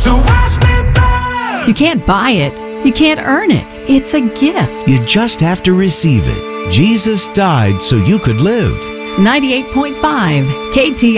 So watch me burn. You can't buy it. You can't earn it. It's a gift. You just have to receive it. Jesus died so you could live. 98.5 KT